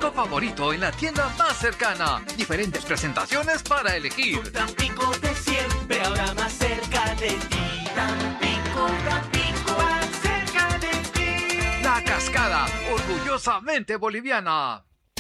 producto favorito en la tienda más cercana. Diferentes presentaciones para elegir. Tampico de siempre, ahora más cerca de ti. Tampico, más cerca de ti. La Cascada, orgullosamente boliviana.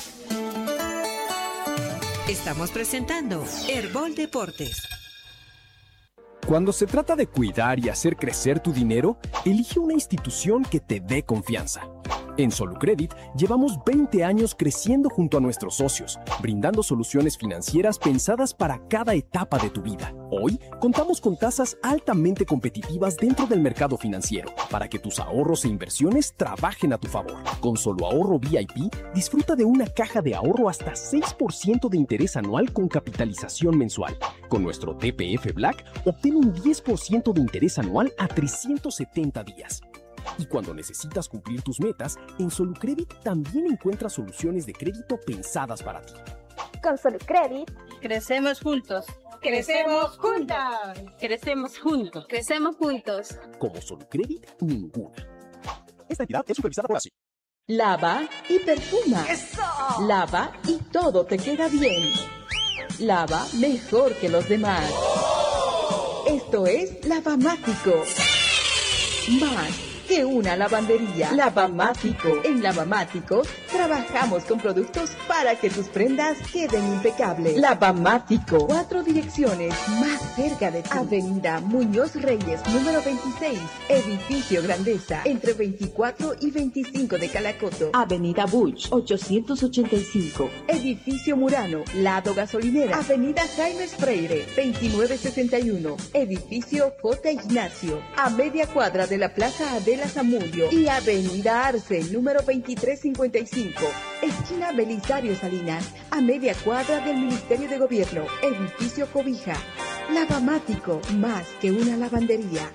Estamos presentando Herbol Deportes. Cuando se trata de cuidar y hacer crecer tu dinero, elige una institución que te dé confianza. En Solucredit llevamos 20 años creciendo junto a nuestros socios, brindando soluciones financieras pensadas para cada etapa de tu vida. Hoy contamos con tasas altamente competitivas dentro del mercado financiero para que tus ahorros e inversiones trabajen a tu favor. Con Solo Ahorro VIP, disfruta de una caja de ahorro hasta 6% de interés anual con capitalización mensual. Con nuestro TPF Black, obtén un 10% de interés anual a 370 días. Y cuando necesitas cumplir tus metas, en Solucredit también encuentras soluciones de crédito pensadas para ti. Con Solucredit, crecemos juntos. ¡Crecemos juntas! Crecemos juntos. ¡Crecemos juntos! Como Solucredit, ninguna. Esta entidad es supervisada por ASI. Lava y perfuma. ¡Eso! Lava y todo te queda bien. Lava mejor que los demás. Esto es Lavamático. Más que una lavandería. Lavamático. En Lavamático trabajamos con productos para que tus prendas queden impecables. Lavamático. 4 direcciones más cerca de ti. Avenida Muñoz Reyes, número 26. Edificio Grandeza, entre 24 y 25 de Calacoto. Avenida Buch, 885. Edificio Murano, lado gasolinera. Avenida Jaime Freire, 2961. Edificio J. Ignacio, a media cuadra de la Plaza Adela Zamudio. Y Avenida Arce, número 2355. Esquina Belisario Salinas, a media cuadra del Ministerio de Gobierno. Edificio Cobija. Lavamático, más que una lavandería.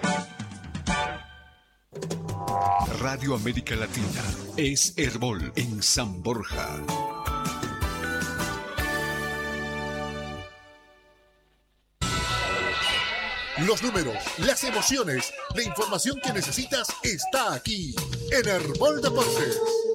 Radio América Latina es Herbol en San Borja. Los números, las emociones, la información que necesitas está aquí en Herbol Deportes.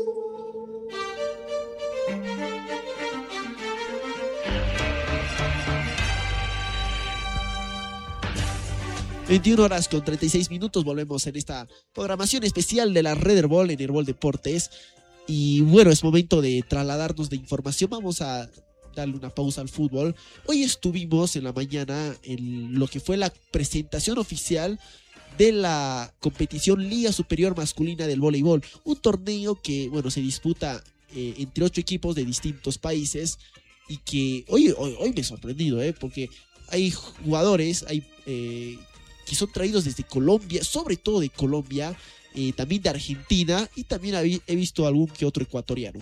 (21:36) volvemos en esta programación especial de la Red Herbol en Herbol Deportes. Y bueno, es momento de trasladarnos de información. Vamos a darle una pausa al fútbol. Hoy estuvimos en la mañana en lo que fue la presentación oficial de la competición Liga Superior Masculina del Voleibol, un torneo que, bueno, se disputa entre 8 equipos de distintos países y que hoy me he sorprendido, porque hay jugadores, que son traídos desde Colombia, sobre todo de Colombia, también de Argentina, y también he visto algún que otro ecuatoriano.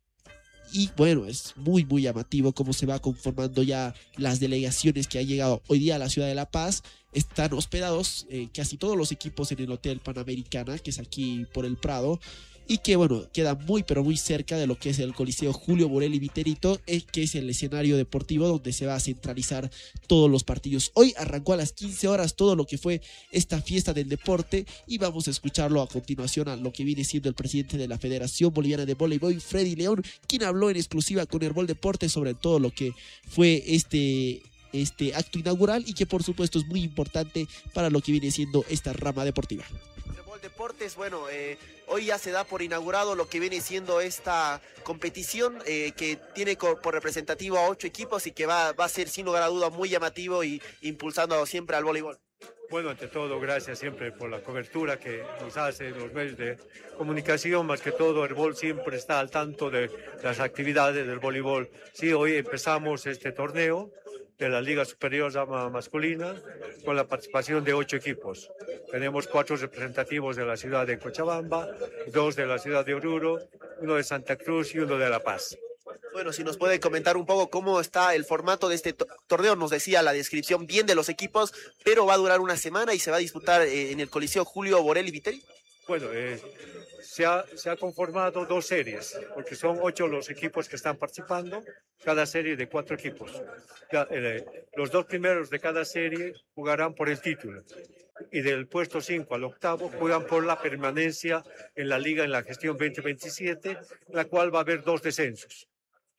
Y bueno, es muy muy llamativo cómo se va conformando ya las delegaciones que han llegado hoy día a la ciudad de La Paz. Están hospedados casi todos los equipos en el Hotel Panamericana, que es aquí por el Prado, y que bueno, queda muy pero muy cerca de lo que es el Coliseo Julio Borelli Viterito, que es el escenario deportivo donde se va a centralizar todos los partidos. Hoy arrancó a las 15 horas todo lo que fue esta fiesta del deporte, y vamos a escucharlo a continuación a lo que viene siendo el presidente de la Federación Boliviana de Voleibol, Freddy León, quien habló en exclusiva con Herbol Deportes sobre todo lo que fue este acto inaugural, y que por supuesto es muy importante para lo que viene siendo esta rama deportiva. Deportes, bueno, hoy ya se da por inaugurado lo que viene siendo esta competición que tiene por representativo a 8 equipos y que va a ser sin lugar a duda muy llamativo y impulsando siempre al voleibol. Bueno, ante todo, gracias siempre por la cobertura que nos hacen los medios de comunicación. Más que todo, Herbol siempre está al tanto de las actividades del voleibol. Sí, hoy empezamos este torneo de la Liga Superior Masculina con la participación de 8 equipos. Tenemos 4 representativos de la ciudad de Cochabamba, 2 de la ciudad de Oruro, 1 de Santa Cruz y 1 de La Paz. Bueno, si nos puede comentar un poco cómo está el formato de este torneo. Nos decía la descripción bien de los equipos, pero va a durar una semana y se va a disputar en el Coliseo Julio Borelli Viteri. Bueno, se ha conformado 2 series, porque son 8 los equipos que están participando, cada serie de 4 equipos. Los 2 primeros de cada serie jugarán por el título. y del puesto 5 al octavo juegan por la permanencia en la liga en la gestión 2027, en la cual va a haber 2 descensos.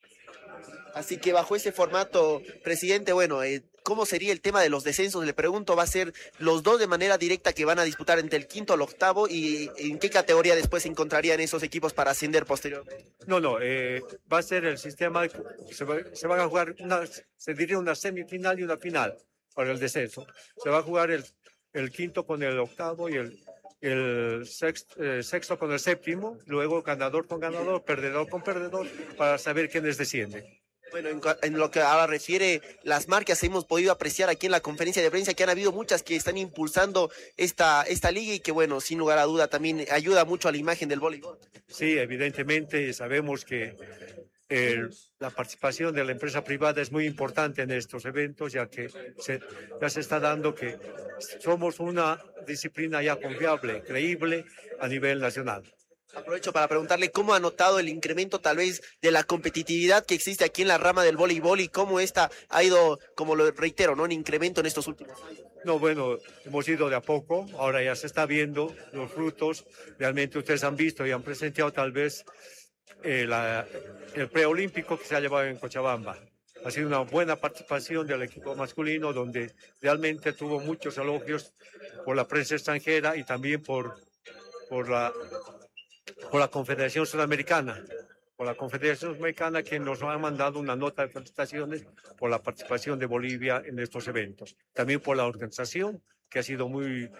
Así que bajo ese formato, presidente, bueno, ¿cómo sería el tema de los descensos? Le pregunto, ¿va a ser los 2 de manera directa que van a disputar entre el quinto al octavo? ¿Y en qué categoría después se encontrarían esos equipos para ascender posteriormente? No, va a ser el sistema, se van a jugar se diría una semifinal y una final para el descenso. Se va a jugar el quinto con el octavo y el sexto con el séptimo, luego ganador con ganador, perdedor con perdedor, para saber quiénes descienden. Bueno, en lo que ahora refiere las marcas, hemos podido apreciar aquí en la conferencia de prensa que han habido muchas que están impulsando esta liga y que, bueno, sin lugar a duda también ayuda mucho a la imagen del voleibol. Sí, evidentemente sabemos que la participación de la empresa privada es muy importante en estos eventos, ya que ya se está dando que somos una disciplina ya confiable, creíble a nivel nacional. Aprovecho para preguntarle cómo ha notado el incremento tal vez de la competitividad que existe aquí en la rama del voleibol y cómo esta ha ido, como lo reitero, ¿no?, en incremento en estos últimos años. No, bueno, hemos ido de a poco, ahora ya se está viendo los frutos. Realmente ustedes han visto y han presenciado tal vez el preolímpico que se ha llevado en Cochabamba. Ha sido una buena participación del equipo masculino, donde realmente tuvo muchos elogios por la prensa extranjera y también por la Confederación Sudamericana. Por la Confederación Sudamericana, que nos ha mandado una nota de felicitaciones por la participación de Bolivia en estos eventos. También por la organización, que ha sido muy,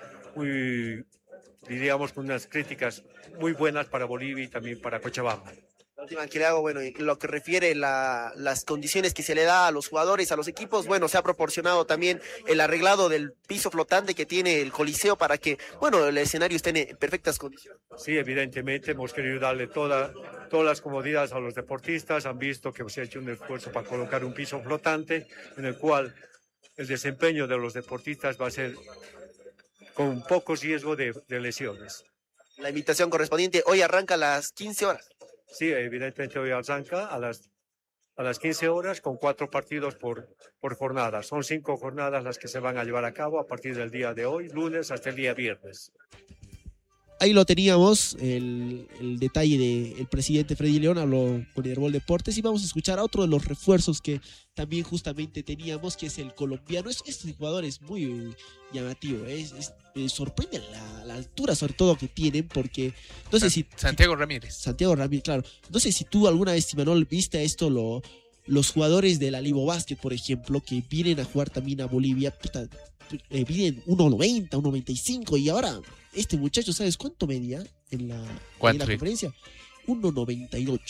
diríamos, con unas críticas muy buenas para Bolivia y también para Cochabamba. La última que le hago, bueno, en lo que refiere las condiciones que se le da a los jugadores, a los equipos, bueno, se ha proporcionado también el arreglado del piso flotante que tiene el Coliseo para que, bueno, el escenario esté en perfectas condiciones. Sí, evidentemente hemos querido darle todas las comodidades a los deportistas. Han visto que se ha hecho un esfuerzo para colocar un piso flotante en el cual el desempeño de los deportistas va a ser con poco riesgo de lesiones. La invitación correspondiente hoy arranca a las 15 horas. Sí, evidentemente hoy arranca a las 15 horas con 4 partidos por jornada. Son 5 jornadas las que se van a llevar a cabo a partir del día de hoy, lunes, hasta el día viernes. Ahí lo teníamos, el detalle del presidente Freddy León habló con Herbol Deportes y vamos a escuchar a otro de los refuerzos que también justamente teníamos, que es el colombiano. Este jugador es muy llamativo, sorprende la altura sobre todo que tienen, porque no sé si... Santiago Ramírez, claro. No sé si tú alguna vez, Imanol, viste esto, los jugadores de la Libo Basket, por ejemplo, que vienen a jugar también a Bolivia, vienen 1.90, 1.95 y ahora... Este muchacho, ¿sabes cuánto medía en la conferencia? 1.98.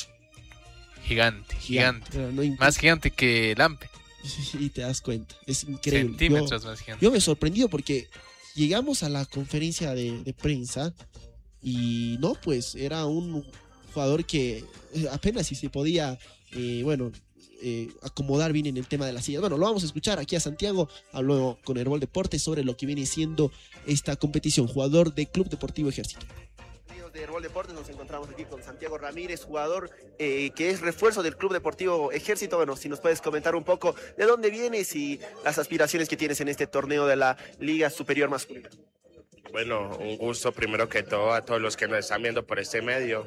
Gigante. Más gigante que Lampe. Y te das cuenta, es increíble. Centímetros más gigante. Yo me sorprendió porque llegamos a la conferencia de prensa y no, pues era un jugador que apenas si se podía, acomodar bien en el tema de la silla. Bueno, lo vamos a escuchar aquí a Santiago. Habló con Herbol Deportes sobre lo que viene siendo esta competición. Jugador de Club Deportivo Ejército. Amigos de Herbol Deportes, nos encontramos aquí con Santiago Ramírez, jugador que es refuerzo del Club Deportivo Ejército. Bueno, si nos puedes comentar un poco de dónde vienes y las aspiraciones que tienes en este torneo de la Liga Superior Masculina. Bueno, un gusto primero que todo a todos los que nos están viendo por este medio.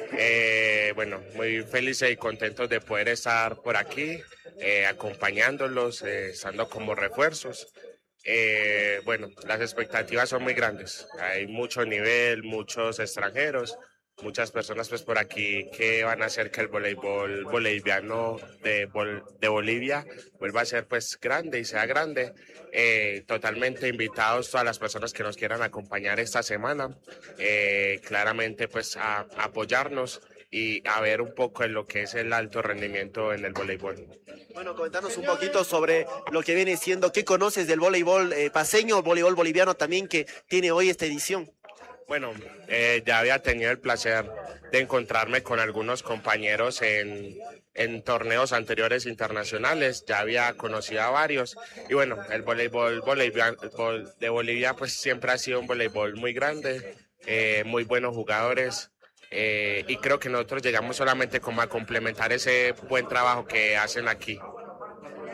Muy felices y contentos de poder estar por aquí, acompañándolos, estando como refuerzos. Las expectativas son muy grandes. Hay mucho nivel, muchos extranjeros, muchas personas pues por aquí que van a hacer que el voleibol boliviano de Bolivia vuelva a ser pues grande y sea grande. Totalmente invitados todas las personas que nos quieran acompañar esta semana, claramente pues a apoyarnos y a ver un poco en lo que es el alto rendimiento en el voleibol. Bueno, comentarnos un poquito sobre lo que viene siendo, ¿qué conoces del voleibol paceño, el voleibol boliviano también que tiene hoy esta edición? Bueno, ya había tenido el placer de encontrarme con algunos compañeros en torneos anteriores internacionales, ya había conocido a varios y bueno, el voleibol de Bolivia pues siempre ha sido un voleibol muy grande, muy buenos jugadores. Y creo que nosotros llegamos solamente como a complementar ese buen trabajo que hacen aquí. Bueno,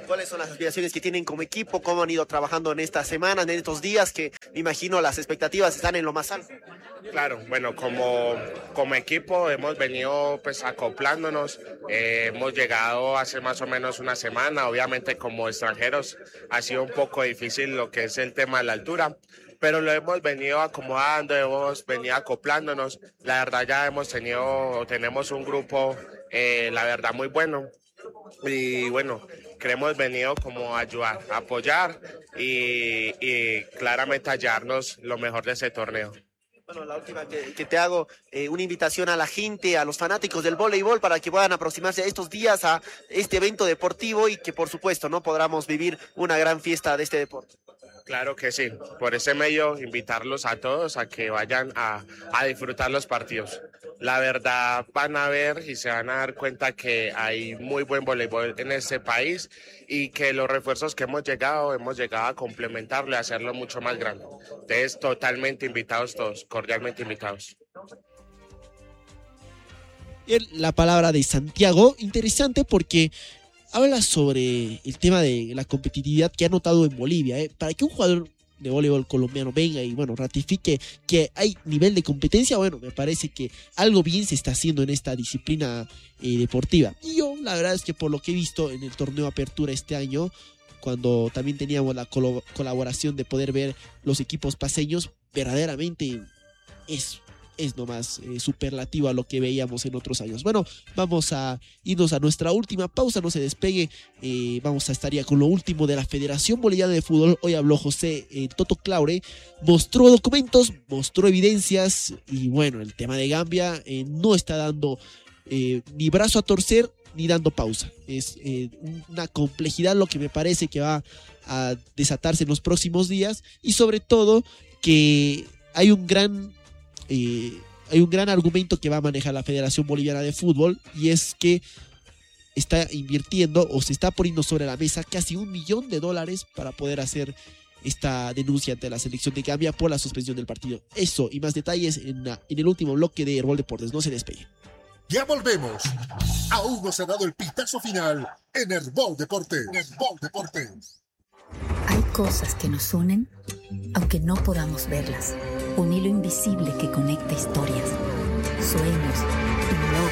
¿Cuáles son las aspiraciones que tienen como equipo? ¿Cómo han ido trabajando en estas semanas, en estos días que me imagino las expectativas están en lo más alto? Claro, bueno, como equipo hemos venido pues acoplándonos, hemos llegado hace más o menos una semana, obviamente como extranjeros ha sido un poco difícil lo que es el tema de la altura, pero lo hemos venido acomodando, hemos venido acoplándonos, la verdad ya tenemos un grupo, la verdad muy bueno, y bueno, hemos venido como a ayudar, a apoyar y claramente a hallarnos lo mejor de ese torneo. Bueno, la última que te hago, una invitación a la gente, a los fanáticos del voleibol para que puedan aproximarse estos días a este evento deportivo y que por supuesto no podamos vivir una gran fiesta de este deporte. Claro que sí, por ese medio invitarlos a todos a que vayan a disfrutar los partidos. La verdad van a ver y se van a dar cuenta que hay muy buen voleibol en este país y que los refuerzos que hemos llegado a complementarlo y hacerlo mucho más grande. Entonces totalmente invitados todos, cordialmente invitados. La palabra de Santiago, interesante porque habla sobre el tema de la competitividad que ha notado en Bolivia. Para que un jugador de voleibol colombiano venga y bueno, ratifique que hay nivel de competencia, bueno, me parece que algo bien se está haciendo en esta disciplina deportiva. Y yo, la verdad es que por lo que he visto en el torneo Apertura este año, cuando también teníamos la colaboración de poder ver los equipos paceños, verdaderamente es nomás superlativo a lo que veíamos en otros años. Bueno, vamos a irnos a nuestra última pausa, no se despegue, vamos a estar ya con lo último de la Federación Boliviana de Fútbol. Hoy habló José Toto Claure, mostró documentos, mostró evidencias y bueno, el tema de Gambia no está dando ni brazo a torcer ni dando pausa. Es una complejidad lo que me parece que va a desatarse en los próximos días y sobre todo que hay un gran argumento que va a manejar la Federación Boliviana de Fútbol y es que está invirtiendo o se está poniendo sobre la mesa casi $1 millón para poder hacer esta denuncia ante la selección de Gambia por la suspensión del partido. Eso y más detalles en el último bloque de Herbol Deportes. No se despeguen. Ya volvemos. Aún no se ha dado el pitazo final en Herbol Deportes. Hay cosas que nos unen, aunque no podamos verlas. Un hilo invisible que conecta historias, sueños y logros.